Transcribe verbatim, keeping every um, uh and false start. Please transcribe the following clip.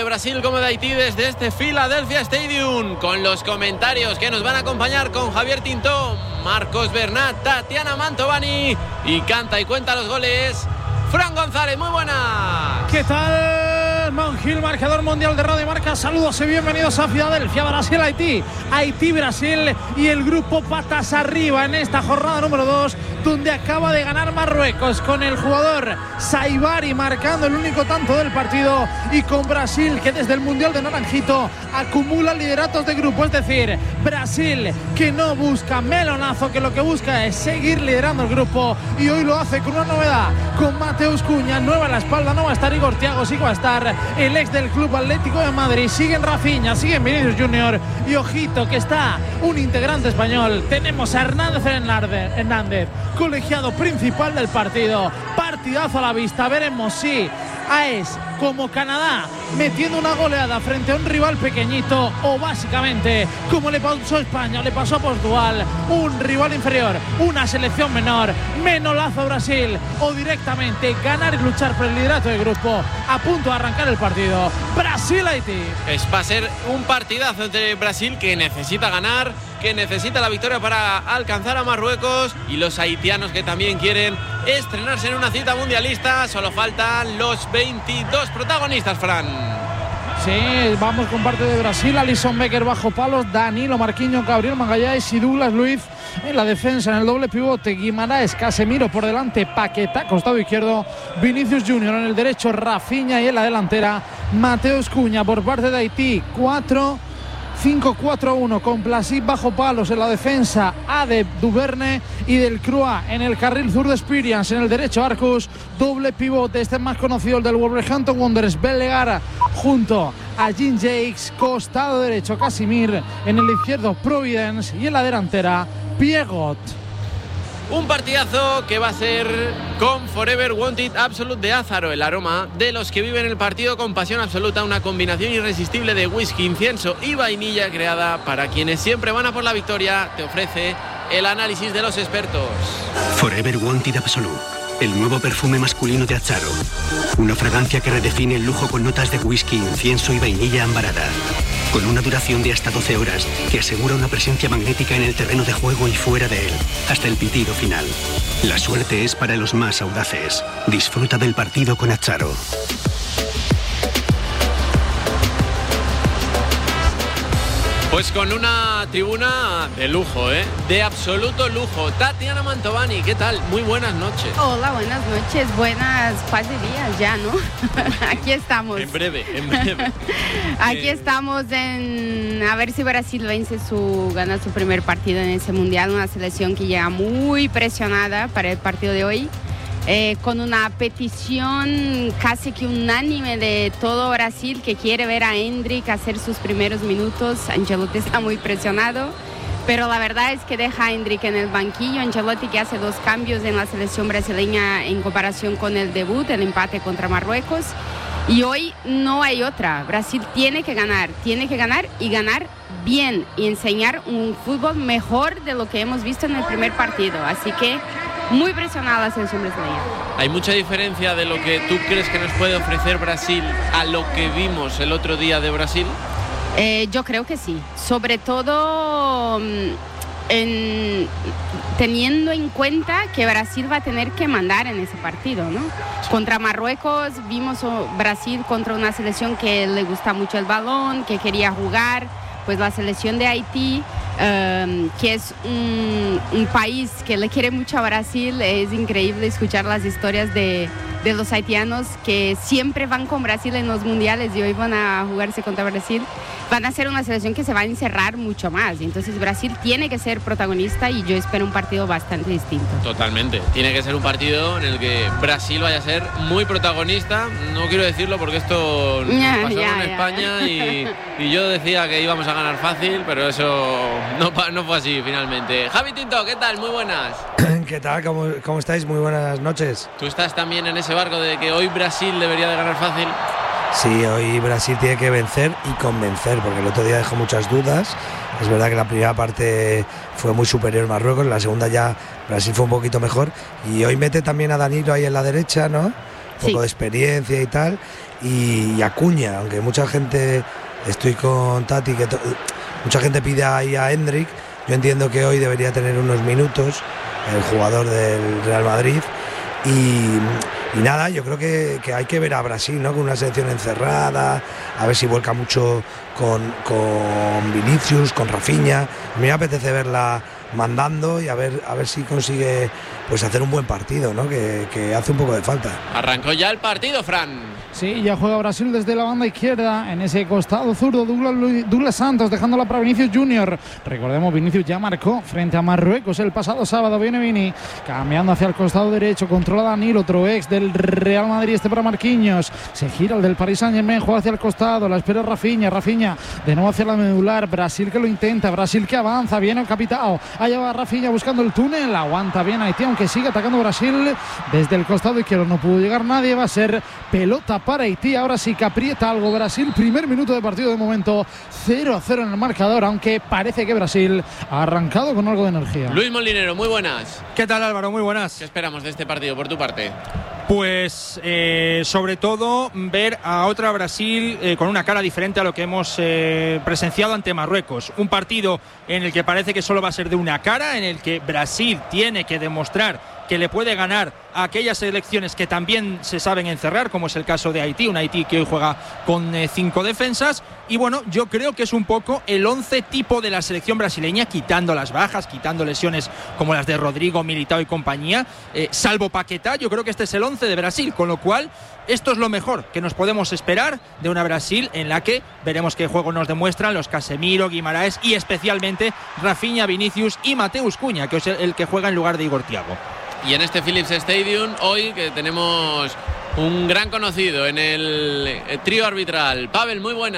Brasil como de Haití desde este Philadelphia Stadium, con los comentarios que nos van a acompañar con Javier Tintó, Marcos Bernat, Tatiana Mantovani, y canta y cuenta los goles Fran González. Muy buena. ¿Qué tal? Monjil, marcador mundial de Radio Marca. Saludos y bienvenidos a Filadelfia, Brasil, Haití. Haití, Brasil y el grupo patas arriba en esta jornada número dos, donde acaba de ganar Marruecos con el jugador Saibari marcando el único tanto del partido, y con Brasil que desde el Mundial de Naranjito acumula lideratos de grupo. Es decir, Brasil que no busca melonazo, que lo que busca es seguir liderando el grupo, y hoy lo hace con una novedad, con Mateus Cunha nueva en la espalda. No va a estar Igor Thiago, sí va a estar el ex del Club Atlético de Madrid. Siguen Rafinha, siguen Vinicius Junior, y ojito que está un integrante español. Tenemos a Hernández Hernández, colegiado principal del partido. Partidazo a la vista. Veremos si AES, como Canadá, metiendo una goleada frente a un rival pequeñito, o básicamente como le pasó a España, le pasó a Portugal, un rival inferior, una selección menor, menolazo a Brasil, o directamente ganar y luchar por el liderato del grupo. A punto de arrancar el partido Brasil-Haití. Es para ser un partidazo entre Brasil, que necesita ganar, que necesita la victoria para alcanzar a Marruecos, y los haitianos que también quieren estrenarse en una cita mundialista. Solo faltan los veintidós protagonistas, Fran. Sí, vamos con parte de Brasil. Alisson Becker bajo palos, Danilo, Marquinhos, Gabriel Magalhães y Douglas Luiz en la defensa. En el doble pivote, Guimaraes, Casemiro por delante, Paquetá costado izquierdo, Vinicius Junior en el derecho, Rafinha, y en la delantera Mateus Cunha. Por parte de Haití, cuatro cinco cuatro uno, con Plasip bajo palos en la defensa, Adeb, Duverne y Delcroix en el carril zurdo, Experience en el derecho, Arcus. Doble pivote, este es más conocido, el del Wolverhampton Wanderers, Bellegara junto a Jean Jakes. Costado derecho, Casimir, en el izquierdo, Providence, y en la delantera, Piegot. Un partidazo que va a ser con Forever Wanted Absolute de Ázaro, el aroma de los que viven el partido con pasión absoluta, una combinación irresistible de whisky, incienso y vainilla creada para quienes siempre van a por la victoria. Te ofrece el análisis de los expertos. Forever Wanted Absolute, el nuevo perfume masculino de Ázaro, una fragancia que redefine el lujo con notas de whisky, incienso y vainilla ambarada, con una duración de hasta doce horas que asegura una presencia magnética en el terreno de juego y fuera de él, hasta el pitido final. La suerte es para los más audaces. Disfruta del partido con Ázaro. Pues con una tribuna de lujo, ¿eh? De absoluto lujo. Tatiana Mantovani, ¿qué tal? Muy buenas noches. Hola, buenas noches, buenas casi días ya, ¿no? Aquí estamos. En breve, en breve. Aquí eh... estamos en a ver si Brasil vence su, gana su primer partido en ese mundial, una selección que llega muy presionada para el partido de hoy. Eh, con una petición casi que unánime de todo Brasil, que quiere ver a Endrick hacer sus primeros minutos. Ancelotti está muy presionado, pero la verdad es que deja a Endrick en el banquillo. Ancelotti, que hace dos cambios en la selección brasileña en comparación con el debut, el empate contra Marruecos, y hoy no hay otra. Brasil tiene que ganar, tiene que ganar y ganar bien, y enseñar un fútbol mejor de lo que hemos visto en el primer partido. Así que muy presionada la selección brasileña. ¿Hay mucha diferencia de lo que tú crees que nos puede ofrecer Brasil a lo que vimos el otro día de Brasil? Eh, yo creo que sí. Sobre todo en, teniendo en cuenta que Brasil va a tener que mandar en ese partido, ¿no? Contra Marruecos vimos Brasil contra una selección que le gusta mucho el balón, que quería jugar. Pues la selección de Haití, um, que es un, un país que le quiere mucho a Brasil. Es increíble escuchar las historias de, de los haitianos que siempre van con Brasil en los mundiales, y hoy van a jugarse contra Brasil. Van a ser una selección que se va a encerrar mucho más. Entonces Brasil tiene que ser protagonista, y yo espero un partido bastante distinto. Totalmente. Tiene que ser un partido en el que Brasil vaya a ser muy protagonista. No quiero decirlo porque esto nos ya, pasó ya, en ya. España y, y yo decía que íbamos a ganar fácil, pero eso no, no fue así finalmente. Javi Tinto, ¿qué tal? Muy buenas. ¿Qué tal? ¿Cómo, cómo estáis? Muy buenas noches. ¿Tú estás también en ese barco de que hoy Brasil debería de ganar fácil? Sí, hoy Brasil tiene que vencer y convencer, porque el otro día dejó muchas dudas. Es verdad que la primera parte fue muy superior a Marruecos, la segunda ya Brasil fue un poquito mejor, y hoy mete también a Danilo ahí en la derecha, ¿no? poco sí. de experiencia y tal, y, y Acuña, aunque mucha gente, estoy con Tati, que to, mucha gente pide ahí a Hendrik, yo entiendo que hoy debería tener unos minutos el jugador del Real Madrid. Y, y nada, yo creo que, que hay que ver a Brasil, ¿no? Con una selección encerrada, a ver si vuelca mucho con, con Vinicius, con Rafinha. A mí me apetece verla mandando y a ver, a ver si consigue pues hacer un buen partido, ¿no? Que, que hace un poco de falta. Arrancó ya el partido, Fran. Sí, ya juega Brasil desde la banda izquierda, en ese costado zurdo, Douglas, Douglas Santos dejándola para Vinicius Junior. Recordemos, Vinicius ya marcó frente a Marruecos el pasado sábado. Viene Vini, cambiando hacia el costado derecho, controla Danilo, otro ex del Real Madrid, este para Marquinhos. Se gira el del Paris Saint-Germain, juega hacia el costado, la espera Rafinha, Rafinha de nuevo hacia la medular. Brasil que lo intenta, Brasil que avanza, viene el capitao. Allá va Rafinha buscando el túnel, aguanta bien Haití, aunque sigue atacando Brasil desde el costado izquierdo. No pudo llegar nadie, va a ser pelota para Haití. Ahora sí que aprieta algo Brasil. Primer minuto de partido de momento, cero a cero en el marcador, aunque parece que Brasil ha arrancado con algo de energía. Luis Molinero, muy buenas. ¿Qué tal, Álvaro? Muy buenas. ¿Qué esperamos de este partido por tu parte? Pues eh, sobre todo ver a otra Brasil eh, con una cara diferente a lo que hemos eh, presenciado ante Marruecos. Un partido en el que parece que solo va a ser de una cara, en el que Brasil tiene que demostrar que le puede ganar a aquellas selecciones que también se saben encerrar, como es el caso de Haití, un Haití que hoy juega con eh, cinco defensas. Y bueno, yo creo que es un poco el once tipo de la selección brasileña, quitando las bajas, quitando lesiones como las de Rodrigo, Militao y compañía, eh, salvo Paquetá. Yo creo que este es el once de Brasil, con lo cual esto es lo mejor que nos podemos esperar de una Brasil en la que veremos qué juego nos demuestran los Casemiro, Guimaraes y especialmente Rafinha, Vinicius y Mateus Cunha, que es el que juega en lugar de Igor Thiago. Y en este Philips Stadium, hoy que tenemos un gran conocido en el trío arbitral, Pavel, muy buena.